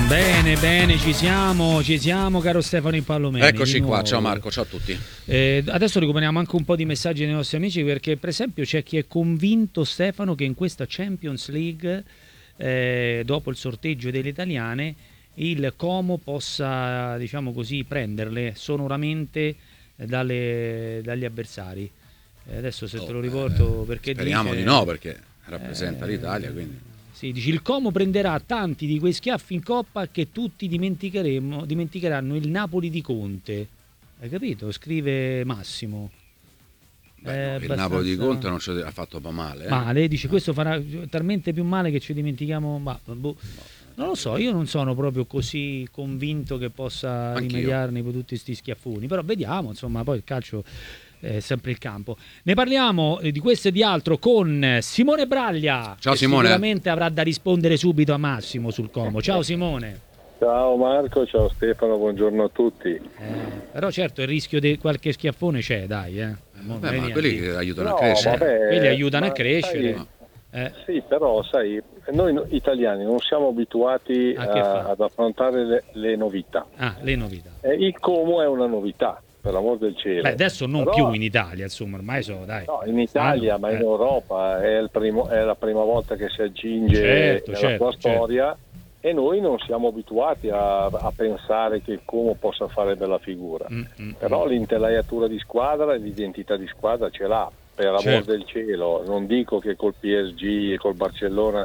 Bene, ci siamo caro Stefano Impallomeni. Eccoci qua, ciao Marco, ciao a tutti. Adesso recuperiamo anche un po' di messaggi dei nostri amici, perché per esempio c'è chi è convinto, Stefano, che in questa Champions League, dopo il sorteggio delle italiane, il Como possa, diciamo così, prenderle sonoramente dagli avversari. Adesso se te lo riporto, perché speriamo dice, di no, perché rappresenta l'Italia, quindi. Sì, dice il Como prenderà tanti di quei schiaffi in coppa che tutti dimenticheranno il Napoli di Conte. Hai capito? Scrive Massimo. Il Napoli di Conte non ci ha fatto male. Male, dice questo farà talmente più male che ci dimentichiamo. Non lo so, io non sono proprio così convinto che possa rimediarne per tutti questi schiaffoni, però vediamo, insomma, poi il calcio è sempre il campo. Ne parliamo di questo e di altro con Simone Braglia. Ciao che Simone. Sicuramente avrà da rispondere subito a Massimo sul Como. Ciao Simone. Ciao Marco, ciao Stefano, buongiorno a tutti. Però certo il rischio di qualche schiaffone c'è, dai. Ma quelli che aiutano a crescere. Quelli aiutano a crescere. Sì, però sai, noi italiani non siamo abituati ad affrontare le novità. Le novità. Il Como è una novità, per l'amor del cielo. Beh, adesso non più in Italia, insomma, ormai dai. No, in Italia, ma in Europa è la prima volta che si aggiunge nella sua storia. E noi non siamo abituati a pensare che il Como possa fare bella figura. Però l'intelaiatura di squadra e l'identità di squadra ce l'ha, per l'amor del cielo. Non dico che col PSG e col Barcellona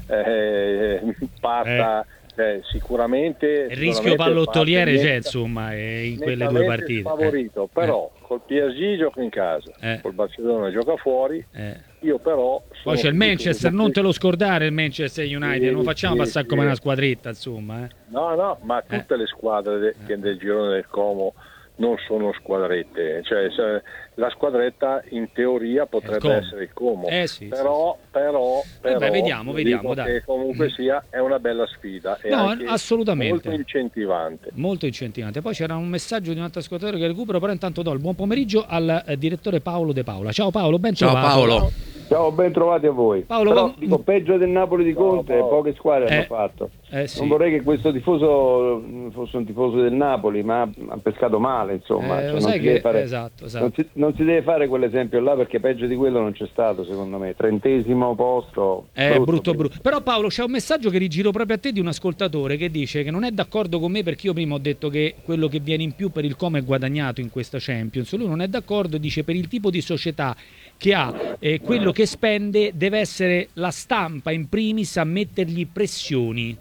parta sicuramente. Il rischio pallottoliere c'è, insomma, in quelle due partite. Favorito, però col PSG gioca in casa, col Barcellona gioca fuori. Io però poi c'è il Manchester, non te lo scordare il Manchester United, non facciamo passare come una squadretta, insomma. No, ma tutte le squadre che del girone del Como non sono squadrette, cioè la squadretta in teoria potrebbe essere il Como, però vediamo dai. Che comunque sia è una bella sfida e assolutamente molto incentivante. Poi c'era un messaggio di un altro ascoltatore che recupero, però intanto do il buon pomeriggio al direttore Paolo De Paola. Ciao Paolo, ben trovato. Ciao Paolo. Ciao, ben trovati a voi. Paolo, però, dico, peggio del Napoli di Conte, poche squadre hanno fatto. Sì. Non vorrei che questo tifoso fosse un tifoso del Napoli, ma ha pescato male, insomma. Non si deve fare quell'esempio là, perché peggio di quello non c'è stato, secondo me. 30° posto. Brutto. Però Paolo, c'è un messaggio che rigiro proprio a te di un ascoltatore che dice che non è d'accordo con me, perché io prima ho detto che quello che viene in più per il Como è guadagnato in questa Champions. Lui non è d'accordo, dice per il tipo di società che ha, quello che spende deve essere la stampa in primis a mettergli pressioni.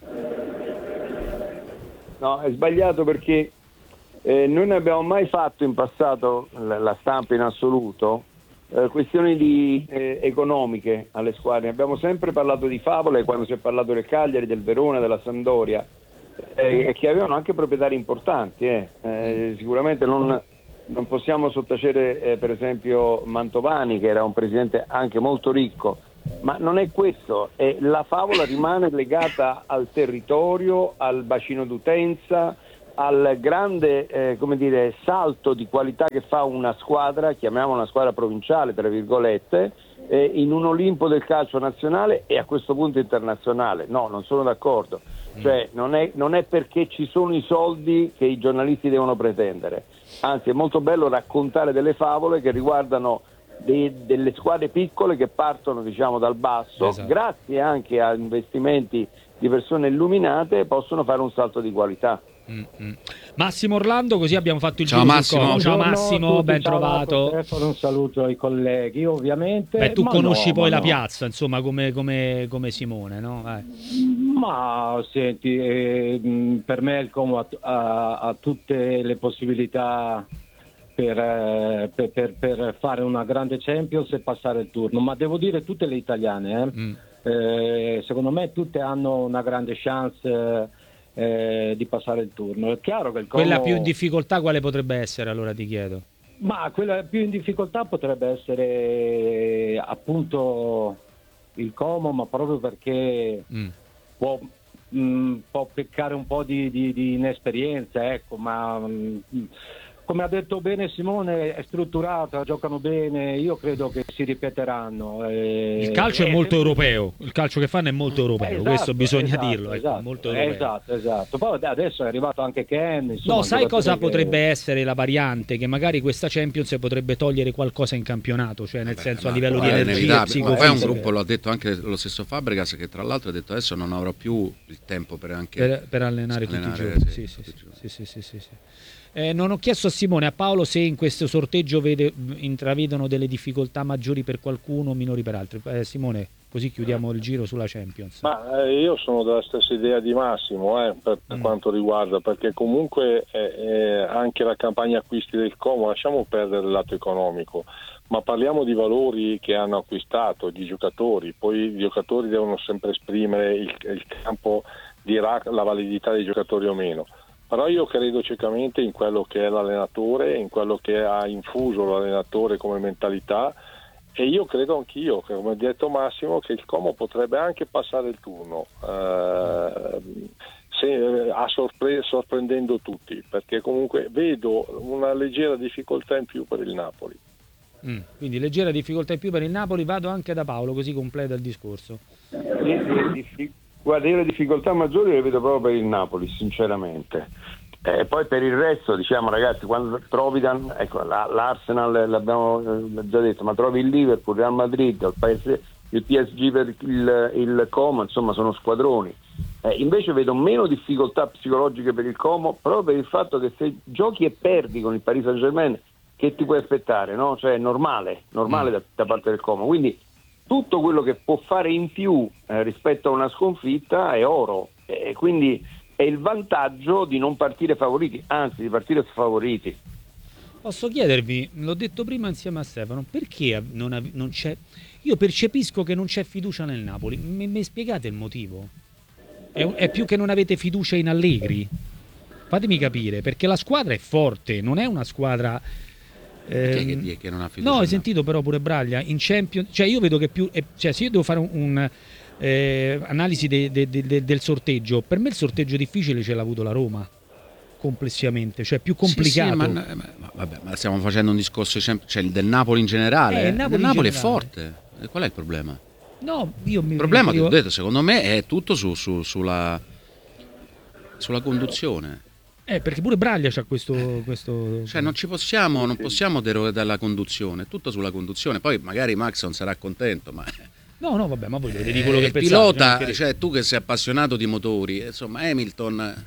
No, è sbagliato, perché noi non abbiamo mai fatto in passato, la stampa in assoluto, questioni economiche alle squadre. Abbiamo sempre parlato di favole quando si è parlato del Cagliari, del Verona, della Sampdoria, che avevano anche proprietari importanti. Sicuramente non possiamo sottacere per esempio Mantovani, che era un presidente anche molto ricco, ma non è questo. La favola rimane legata al territorio, al bacino d'utenza, al grande salto di qualità che fa una squadra, chiamiamola una squadra provinciale tra virgolette, in un Olimpo del calcio nazionale e a questo punto internazionale. No, non sono d'accordo. Cioè non è perché ci sono i soldi che i giornalisti devono pretendere. Anzi, è molto bello raccontare delle favole che riguardano delle squadre piccole che partono, diciamo, dal basso, grazie anche a investimenti di persone illuminate, possono fare un salto di qualità. Massimo Orlando, così abbiamo fatto il giro. Ciao Massimo, ben trovato. Un saluto ai colleghi, ovviamente. Tu conosci poi la piazza, insomma, come Simone, no? Ma senti, per me il Como ha tutte le possibilità per fare una grande Champions e passare il turno, ma devo dire tutte le italiane, secondo me tutte hanno una grande chance di passare il turno. È chiaro che il Como... Quella più in difficoltà quale potrebbe essere, allora ti chiedo? Ma quella più in difficoltà potrebbe essere appunto il Como, ma proprio perché può peccare un po' di inesperienza, ecco, ma come ha detto bene Simone, è strutturata, giocano bene, io credo che si ripeteranno. Il calcio è molto europeo, il calcio che fanno è molto europeo, esatto, questo bisogna dirlo, esatto, molto europeo. Esatto. Poi adesso è arrivato anche Ken. Insomma, no, sai cosa potrebbe essere la variante? Che magari questa Champions potrebbe togliere qualcosa in campionato, cioè nel senso a livello di energia psicofisica. Poi è un gruppo, l'ha detto anche lo stesso Fabregas, che tra l'altro ha detto adesso non avrò più il tempo per allenare tutti i giorni. Sì. Non ho chiesto a Simone, a Paolo, se in questo sorteggio intravedono delle difficoltà maggiori per qualcuno o minori per altri. Simone, così chiudiamo il giro sulla Champions. Ma io sono della stessa idea di Massimo per quanto riguarda, perché comunque anche la campagna acquisti del Como, lasciamo perdere il lato economico, ma parliamo di valori che hanno acquistato, di giocatori. Poi i giocatori devono sempre esprimere, il campo dirà la validità dei giocatori o meno. Però io credo ciecamente in quello che è l'allenatore, in quello che ha infuso l'allenatore come mentalità, e io credo anch'io, che come ha detto Massimo, che il Como potrebbe anche passare il turno, sorprendendo tutti, perché comunque vedo una leggera difficoltà in più per il Napoli. Quindi leggera difficoltà in più per il Napoli. Vado anche da Paolo, così completa il discorso. Guarda, io le difficoltà maggiori le vedo proprio per il Napoli, sinceramente. Poi per il resto, diciamo, ragazzi, quando trovi l'Arsenal, l'abbiamo già detto, ma trovi il Liverpool, il Real Madrid, il PSG per il Como, insomma sono squadroni. Invece vedo meno difficoltà psicologiche per il Como, proprio per il fatto che se giochi e perdi con il Paris Saint-Germain, che ti puoi aspettare, no? Cioè è normale da parte del Como. Quindi tutto quello che può fare in più rispetto a una sconfitta è oro, quindi è il vantaggio di non partire favoriti, anzi di partire sfavoriti. Posso chiedervi, l'ho detto prima insieme a Stefano, perché non c'è... Io percepisco che non c'è fiducia nel Napoli, mi spiegate il motivo? È più che non avete fiducia in Allegri? Fatemi capire, perché la squadra è forte, non è una squadra... Che non ha fiducia. No, hai sentito però pure Braglia in Champions, cioè io vedo che più, cioè se io devo fare analisi del sorteggio, per me il sorteggio difficile ce l'ha avuto la Roma complessivamente, cioè più complicato. Ma stiamo facendo un discorso, cioè del Napoli in generale. Il Napoli è forte. Qual è il problema? No, il problema, ti ho detto, secondo me è tutto sulla conduzione. Perché pure Braglia c'ha questo... Cioè non possiamo derogare dalla conduzione, tutto sulla conduzione. Poi magari Max non sarà contento, ma... No, vabbè, ma voi vedi quello che pensate. Pilota, cioè tu che sei appassionato di motori, insomma, Hamilton,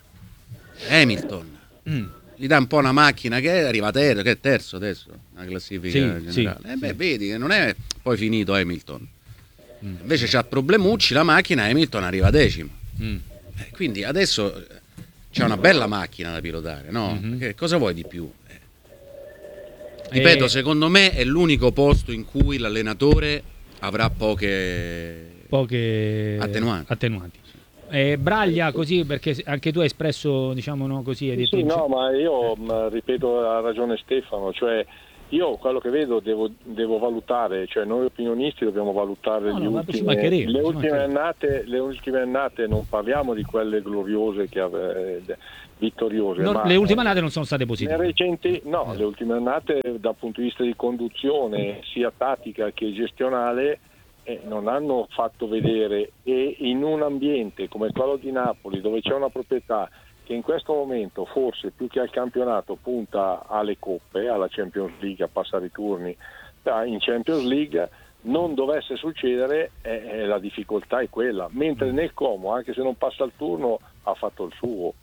gli dà un po' una macchina che arriva terzo, che è terzo adesso, la classifica generale. Vedi che non è poi finito Hamilton. Invece c'ha problemucci la macchina, Hamilton arriva decimo. Quindi adesso... C'è una bella macchina da pilotare, no? Che cosa vuoi di più? Ripeto, secondo me è l'unico posto in cui l'allenatore avrà poche attenuanti. Braglia, così, perché anche tu hai espresso, diciamo, no, così hai detto. Sì, no, ma io ripeto, ha ragione Stefano, cioè io quello che vedo devo valutare, cioè noi opinionisti dobbiamo valutare le ultime annate, non parliamo di quelle gloriose vittoriose. No, le ultime annate non sono state positive. Le ultime annate dal punto di vista di conduzione, sia tattica che gestionale, non hanno fatto vedere, e in un ambiente come quello di Napoli, dove c'è una proprietà che in questo momento forse più che al campionato punta alle coppe, alla Champions League, a passare i turni in Champions League, non dovesse succedere, la difficoltà è quella, mentre nel Como, anche se non passa il turno, ha fatto il suo,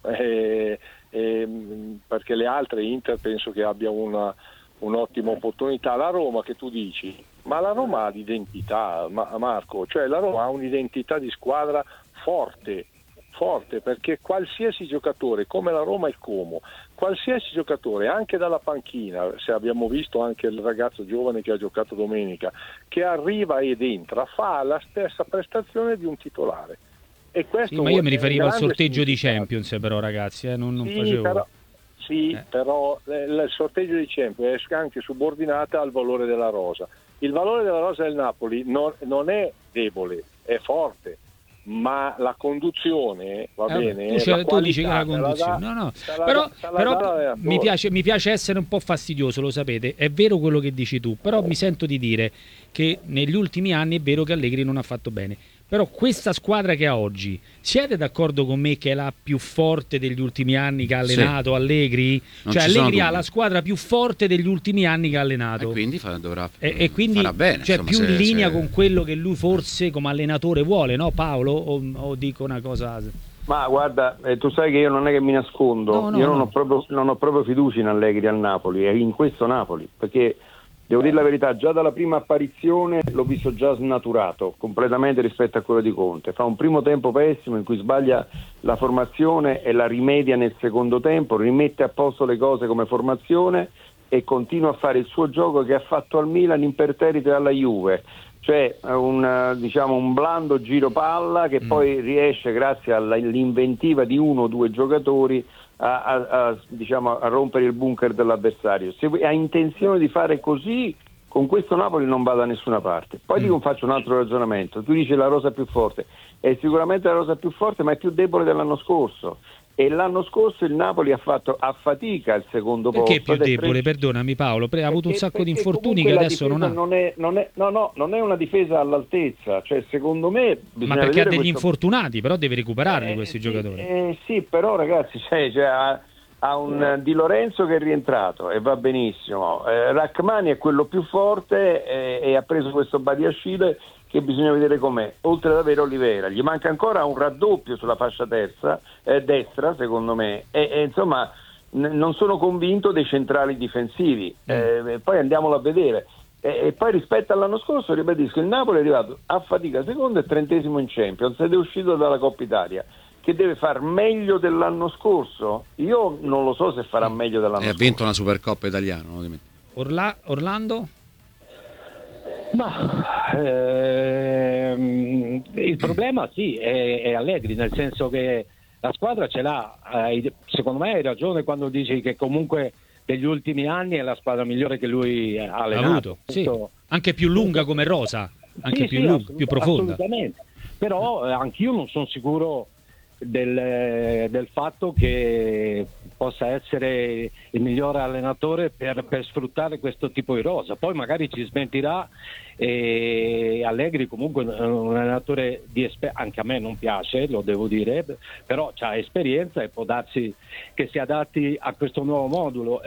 perché le altre, Inter penso che abbia un'ottima opportunità. La Roma, che tu dici, ma la Roma ha l'identità, Marco, cioè la Roma ha un'identità di squadra forte, perché qualsiasi giocatore, come la Roma e il Como, qualsiasi giocatore, anche dalla panchina, se abbiamo visto anche il ragazzo giovane che ha giocato domenica, che arriva ed entra, fa la stessa prestazione di un titolare. E questo ma io mi riferivo al sorteggio di Champions, però ragazzi, non facevo... Però il sorteggio di Champions è anche subordinata al valore della rosa. Il valore della rosa del Napoli non è debole, è forte, ma la conduzione va bene. Tu dici che la conduzione, però mi piace essere un po' fastidioso, lo sapete, è vero quello che dici tu, però mi sento di dire che negli ultimi anni è vero che Allegri non ha fatto bene. Però questa squadra che ha oggi, siete d'accordo con me che è la più forte degli ultimi anni che ha allenato Allegri? Cioè Allegri ha la squadra più forte degli ultimi anni che ha allenato. E quindi quindi farà bene. Cioè insomma, più in linea con quello che lui forse come allenatore vuole, no Paolo? O dico una cosa... Ma guarda, tu sai che io non è che mi nascondo, non ho proprio fiducia in Allegri al Napoli e in questo Napoli, perché... Devo dire la verità, già dalla prima apparizione l'ho visto già snaturato completamente rispetto a quello di Conte. Fa un primo tempo pessimo in cui sbaglia la formazione e la rimedia nel secondo tempo, rimette a posto le cose come formazione e continua a fare il suo gioco che ha fatto al Milan imperterrite alla Juve. Cioè un blando giro palla che poi riesce, grazie all'inventiva di uno o due giocatori, a rompere il bunker dell'avversario. Se ha intenzione di fare così, con questo Napoli non va da nessuna parte. Poi faccio un altro ragionamento. Tu dici la rosa più forte, è sicuramente la rosa più forte, ma è più debole dell'anno scorso. E l'anno scorso il Napoli ha fatto a fatica il secondo posto. Perché è più debole? Perdonami Paolo, ha avuto un sacco di infortuni che adesso non ha. Non è una difesa all'altezza, cioè secondo me... Ma perché ha degli infortunati, però deve recuperarli questi giocatori. Sì, però ragazzi, ha un Di Lorenzo che è rientrato e va benissimo. Rachmani è quello più forte e ha preso questo Badiashile che bisogna vedere com'è, oltre ad avere Olivera. Gli manca ancora un raddoppio sulla fascia destra, secondo me, e insomma non sono convinto dei centrali difensivi. Poi andiamolo a vedere. E poi rispetto all'anno scorso, ribadisco, il Napoli è arrivato a fatica secondo e 30° in Champions ed è uscito dalla Coppa Italia. Che deve far meglio dell'anno scorso? Io non lo so se farà meglio dell'anno scorso. E ha vinto una Supercoppa italiana, Orlando? Ma il problema è Allegri, nel senso che la squadra ce l'ha. Secondo me hai ragione quando dici che comunque degli ultimi anni è la squadra migliore che lui ha allenato. Anche più lunga come rosa, anche più profonda. Assolutamente. Però anch'io non sono sicuro del fatto che possa essere il migliore allenatore per sfruttare questo tipo di rosa. Poi magari ci smentirà, e Allegri comunque è un allenatore anche a me non piace, lo devo dire, però ha esperienza e può darsi che si adatti a questo nuovo modulo.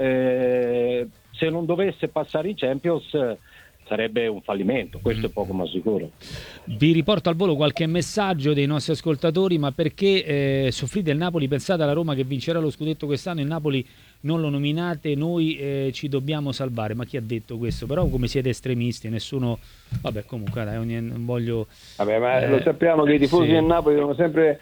Se non dovesse passare in Champions sarebbe un fallimento, questo è poco ma sicuro. Vi riporto al volo qualche messaggio dei nostri ascoltatori. Ma perché soffrite il Napoli? Pensate alla Roma che vincerà lo scudetto quest'anno, il Napoli non lo nominate, noi ci dobbiamo salvare. Ma chi ha detto questo? Però come siete estremisti, nessuno... Vabbè, comunque dai, non voglio... Vabbè, ma lo sappiamo che i tifosi del Napoli devono sempre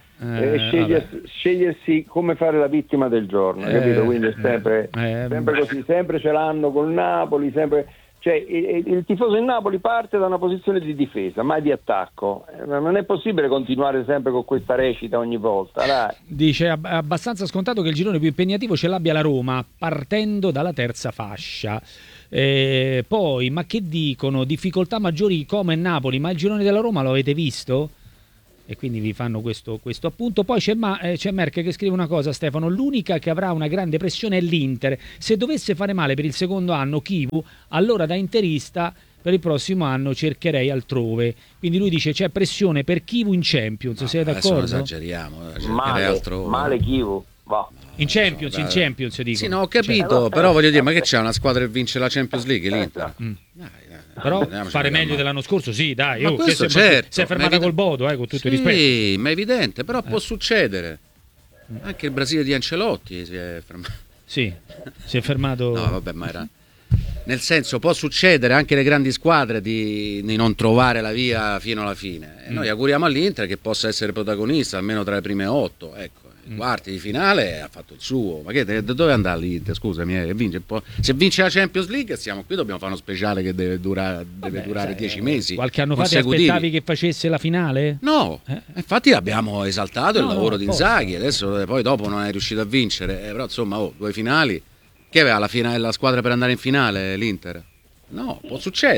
scegliersi come fare la vittima del giorno, capito? Quindi è sempre così, sempre ce l'hanno col Napoli, sempre... Cioè il tifoso del Napoli parte da una posizione di difesa, mai di attacco. Non è possibile continuare sempre con questa recita ogni volta. Dai. Dice abbastanza scontato che il girone più impegnativo ce l'abbia la Roma, partendo dalla terza fascia. Poi, ma che dicono? Difficoltà maggiori Como e Napoli, ma il girone della Roma lo avete visto? E quindi vi fanno questo appunto. Poi c'è Merck che scrive una cosa, Stefano: l'unica che avrà una grande pressione è l'Inter. Se dovesse fare male per il secondo anno Chivu, allora da interista per il prossimo anno cercherei altrove. Quindi lui dice c'è pressione per Chivu in Champions. Siete d'accordo? Non esageriamo, male Chivu. In Champions dico. Sì, no, ho capito, però voglio dire, ma che c'è una squadra che vince la Champions League, l'Inter? Però fare meglio dell'anno scorso, sì, dai. Ma questo si è fermata col Bodo, con tutto il rispetto. Sì, ma è evidente, però può succedere. Anche il Brasile di Ancelotti si è fermato. Sì, si è fermato. No, vabbè, ma era... Nel senso, può succedere anche le grandi squadre di non trovare la via fino alla fine. E noi auguriamo all'Inter che possa essere protagonista almeno tra le prime 8, ecco. Quarti di finale ha fatto il suo. Ma che dove andrà l'Inter? Scusami, se vince la Champions League siamo qui, dobbiamo fare uno speciale che deve durare 10 mesi. Qualche anno fa ti aspettavi che facesse la finale? No, infatti abbiamo esaltato il lavoro di Inzaghi. Adesso poi dopo non è riuscito a vincere, però insomma 2 finali. Che aveva la squadra per andare in finale l'Inter? No, può succedere.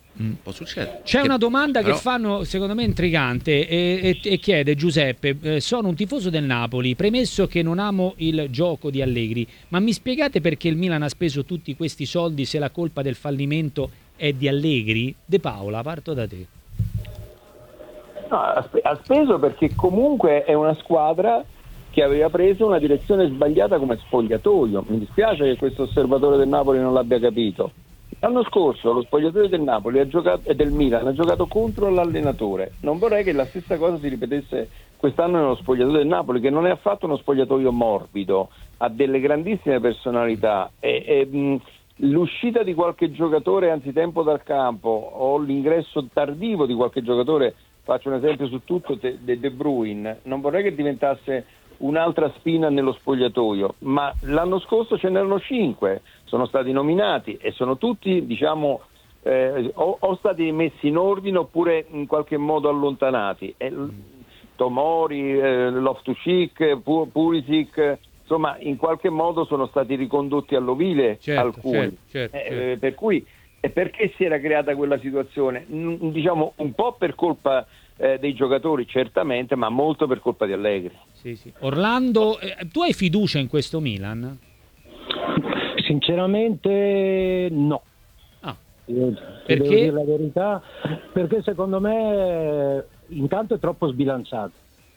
Può succedere. C'è una domanda che fanno secondo me intrigante e chiede Giuseppe: sono un tifoso del Napoli, premesso che non amo il gioco di Allegri, ma mi spiegate perché il Milan ha speso tutti questi soldi se la colpa del fallimento è di Allegri? De Paola, parto da te. No, ha speso perché comunque è una squadra che aveva preso una direzione sbagliata come spogliatoio. Mi dispiace che questo osservatore del Napoli non l'abbia capito. L'anno scorso lo spogliatoio del Napoli e del Milan ha giocato contro l'allenatore. Non vorrei che la stessa cosa si ripetesse quest'anno nello spogliatoio del Napoli, che non è affatto uno spogliatoio morbido, ha delle grandissime personalità l'uscita di qualche giocatore anzitempo dal campo o l'ingresso tardivo di qualche giocatore, faccio un esempio su tutto, De Bruyne, non vorrei che diventasse un'altra spina nello spogliatoio, ma l'anno scorso ce n'erano 5, sono stati nominati e sono tutti, diciamo, o stati messi in ordine oppure in qualche modo allontanati. Tomori, Loftus-Cheek, Pulisic, insomma, in qualche modo sono stati ricondotti all'ovile alcuni. Certo. Per cui, perché si era creata quella situazione? Diciamo un po' per colpa dei giocatori certamente, ma molto per colpa di Allegri. Sì. Orlando, tu hai fiducia in questo Milan? Sinceramente no. Perché? Devo dire la verità, perché secondo me intanto è troppo sbilanciato.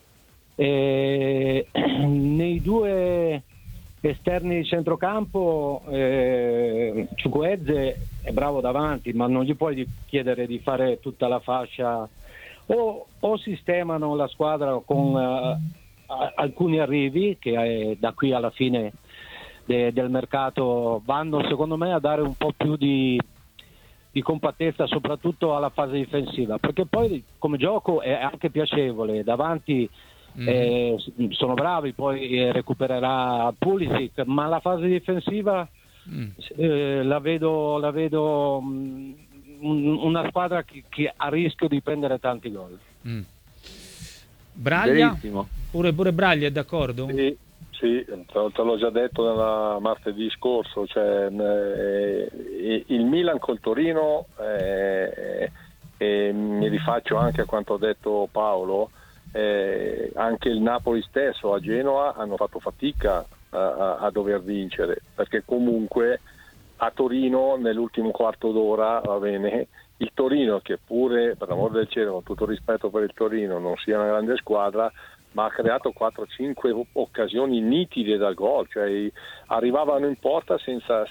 Nei due esterni di centrocampo Chukwueze è bravo davanti, ma non gli puoi chiedere di fare tutta la fascia. O sistemano la squadra con alcuni arrivi che da qui alla fine del mercato vanno secondo me a dare un po' più di compattezza soprattutto alla fase difensiva, perché poi come gioco è anche piacevole, davanti sono bravi, poi recupererà Pulisic, ma la fase difensiva la vedo una squadra che ha rischio di prendere tanti gol. Braglia? Pure Braglia è d'accordo? Sì, te l'ho già detto nella martedì scorso, cioè il Milan col Torino, e mi rifaccio anche a quanto ha detto Paolo, anche il Napoli stesso a Genova hanno fatto fatica a dover vincere, perché comunque a Torino nell'ultimo quarto d'ora, va bene, il Torino, che pure per l'amor del cielo, con tutto rispetto per il Torino, non sia una grande squadra, ma ha creato 4-5 occasioni nitide da gol, cioè arrivavano in porta senza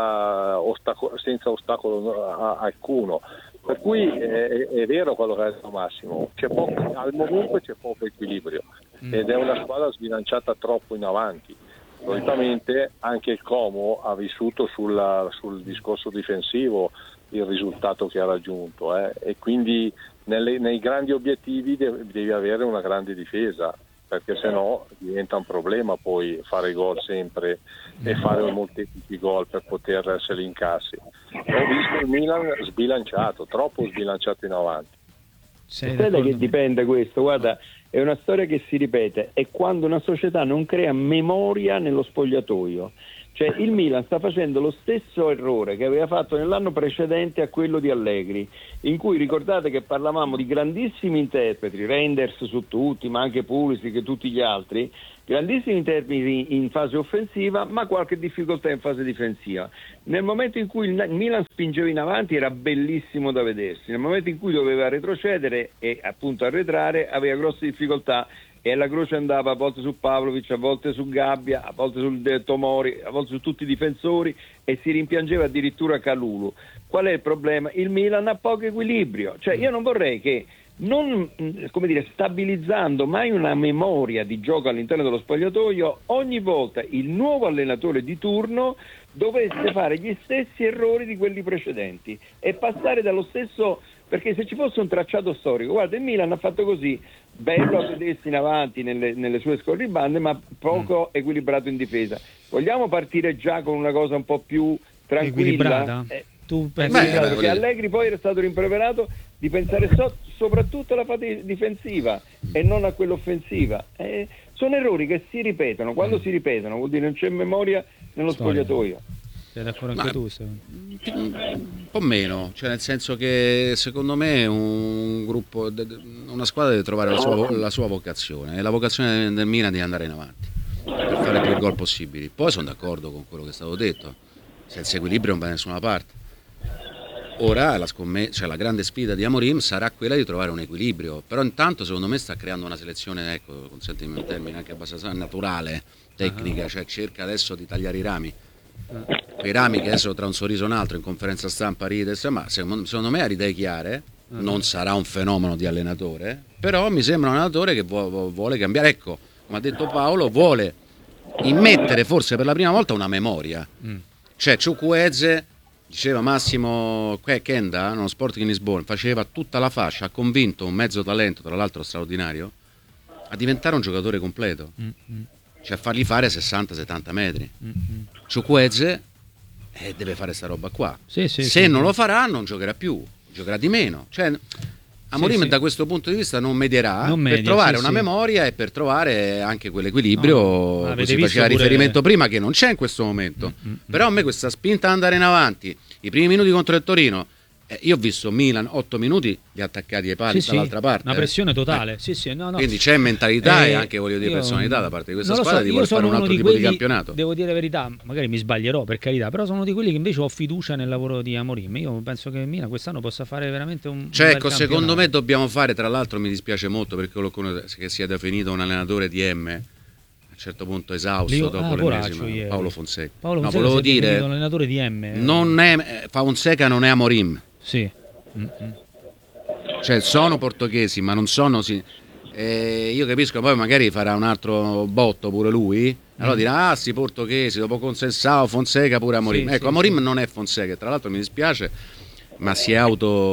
ostacolo alcuno. Per cui è vero quello che ha detto Massimo, al momento c'è poco equilibrio ed è una squadra sbilanciata troppo in avanti. Solitamente anche il Como ha vissuto sul discorso difensivo il risultato che ha raggiunto, e quindi nei grandi obiettivi devi avere una grande difesa, perché sennò diventa un problema poi fare gol sempre e fare molteplici gol per poter essere incassi. Ho visto il Milan sbilanciato, troppo sbilanciato in avanti. Sapete che dipende questo? Guarda, è una storia che si ripete, è quando una società non crea memoria nello spogliatoio. Cioè il Milan sta facendo lo stesso errore che aveva fatto nell'anno precedente a quello di Allegri, in cui ricordate che parlavamo di grandissimi interpreti, Reinders su tutti, ma anche Pulisic e tutti gli altri, grandissimi interpreti in fase offensiva, ma qualche difficoltà in fase difensiva. Nel momento in cui il Milan spingeva in avanti era bellissimo da vedersi, nel momento in cui doveva retrocedere e appunto arretrare aveva grosse difficoltà, e la croce andava a volte su Pavlovic, a volte su Gabbia, a volte su Tomori, a volte su tutti i difensori, e si rimpiangeva addirittura Kalulu. Qual è il problema? Il Milan ha poco equilibrio, cioè io non vorrei che, non stabilizzando mai una memoria di gioco all'interno dello spogliatoio, ogni volta il nuovo allenatore di turno dovesse fare gli stessi errori di quelli precedenti e passare dallo stesso, perché se ci fosse un tracciato storico, guarda, il Milan ha fatto così, bello a vedersi in avanti nelle sue scorribande, ma poco equilibrato in difesa. Vogliamo partire già con una cosa un po' più tranquilla? Tu pensi perché Allegri poi era stato rimproverato di pensare soprattutto alla fase difensiva e non a quella offensiva. Sono errori che si ripetono, quando si ripetono vuol dire non c'è memoria nello spogliatoio. Sei d'accordo anche tu? Un po' meno, cioè nel senso che secondo me un gruppo, una squadra deve trovare la sua vocazione, e la vocazione del Milan è di andare in avanti per fare più gol possibili. Poi sono d'accordo con quello che è stato detto, senza equilibrio non va da nessuna parte. Ora la grande sfida di Amorim sarà quella di trovare un equilibrio, però intanto secondo me sta creando una selezione, ecco, consentimi un termine anche abbastanza naturale, tecnica, cioè cerca adesso di tagliare i rami. Quei rami che adesso tra un sorriso e un altro in conferenza stampa ride, ma secondo me ha idee chiare, non sarà un fenomeno di allenatore, però mi sembra un allenatore che vuole cambiare, ecco, come ha detto Paolo, vuole immettere forse per la prima volta una memoria, cioè Chukwueze, diceva Massimo Kenda, uno Sporting Lisbona, faceva tutta la fascia, ha convinto un mezzo talento, tra l'altro straordinario, a diventare un giocatore completo, cioè a fargli fare 60-70 metri. Chukwueze deve fare sta roba qua, se non lo farà non giocherà più, giocherà di meno, cioè Amorim da questo punto di vista non medierà per trovare una memoria e per trovare anche quell'equilibrio, così faceva riferimento prima, che non c'è in questo momento. Però a me questa spinta ad andare in avanti, i primi minuti contro il Torino, io ho visto Milan 8 minuti di attaccati ai pali dall'altra parte, una pressione totale, quindi c'è mentalità e anche, voglio dire, personalità da parte di questa squadra di voler fare un altro tipo di campionato. Devo dire la verità, magari mi sbaglierò, per carità, però sono di quelli che invece ho fiducia nel lavoro di Amorim. Io penso che Milan quest'anno possa fare veramente un bel ecco, secondo me dobbiamo fare, tra l'altro mi dispiace molto perché qualcuno che sia definito un allenatore di M, a un certo punto esausto dopo l'ennesima, Paolo Fonseca. Volevo dire, un allenatore di M. Non è Fonseca, non è Amorim. Sì. Cioè sono portoghesi ma non sono io capisco, poi magari farà un altro botto pure lui, allora dirà sì, portoghesi, dopo Consensao, Fonseca pure Amorim. Ecco, Amorim non è Fonseca, tra l'altro mi dispiace, ma si è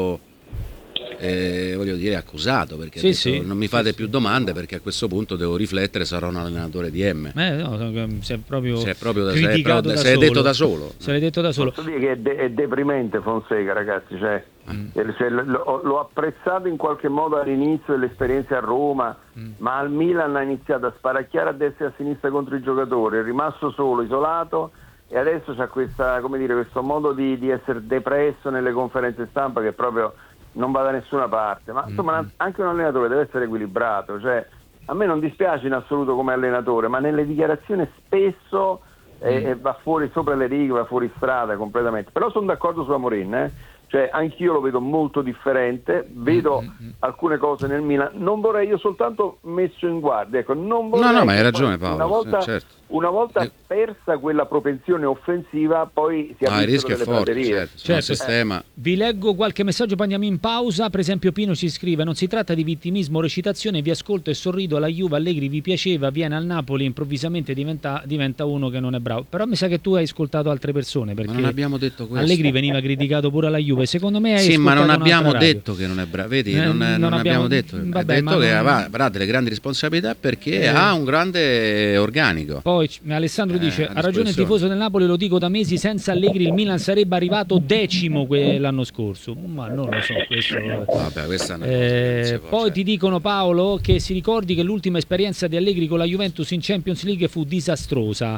voglio dire accusato, perché non mi fate più domande, perché a questo punto devo riflettere, sarò un allenatore di M. Si è proprio detto da solo. Se l'hai detto da solo. Posso dire che è deprimente Fonseca, ragazzi, l'ho apprezzato in qualche modo all'inizio dell'esperienza a Roma, ma al Milan ha iniziato a sparacchiare a destra e a sinistra contro i giocatori, è rimasto solo, isolato, e adesso c'ha questo modo di essere depresso nelle conferenze stampa che proprio non va da nessuna parte. Ma insomma anche un allenatore deve essere equilibrato, cioè a me non dispiace in assoluto come allenatore, ma nelle dichiarazioni spesso va fuori sopra le righe, va fuori strada completamente. Però sono d'accordo su Amorim, cioè anch'io lo vedo molto differente, vedo alcune cose nel Milan, non vorrei, io soltanto messo in guardia, ecco, non vorrei, no, ma hai ragione Paolo, una volta persa quella propensione offensiva, poi si ha il rischio è forte, certo. Sistema. Vi leggo qualche messaggio, poi andiamo in pausa. Per esempio Pino ci scrive: non si tratta di vittimismo o recitazione, vi ascolto e sorrido, alla Juve Allegri vi piaceva, viene al Napoli, improvvisamente diventa uno che non è bravo. Però mi sa che tu hai ascoltato altre persone, perché ma non abbiamo detto questo. Allegri veniva criticato pure alla Juve, secondo me hai ma non abbiamo detto che non è bravo, vedi, non abbiamo detto, che avrà delle grandi responsabilità perché ha un grande organico. Poi Alessandro dice: ha ragione il tifoso del Napoli, lo dico da mesi, senza Allegri il Milan sarebbe arrivato 10° l'anno scorso. Ma non lo so, questo questa è una poi ti dicono, Paolo, che si ricordi che l'ultima esperienza di Allegri con la Juventus in Champions League fu disastrosa.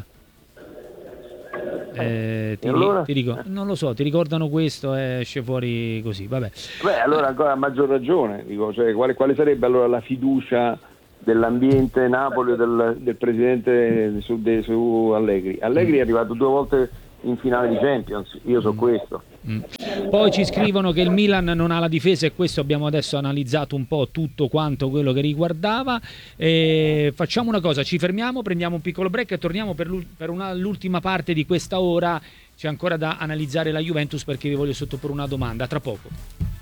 Ti dico, non lo so, ti ricordano questo, esce fuori così, vabbè. Allora ancora a maggior ragione, dico, cioè, quale sarebbe allora la fiducia dell'ambiente Napoli o del presidente su Allegri? Allegri è arrivato 2 volte in finale di Champions, io so questo. Poi ci scrivono che il Milan non ha la difesa, e questo abbiamo adesso analizzato un po' tutto quanto quello che riguardava. Facciamo una cosa, ci fermiamo, prendiamo un piccolo break e torniamo per l'ultima parte di questa ora. C'è ancora da analizzare la Juventus, perché vi voglio sottoporre una domanda tra poco.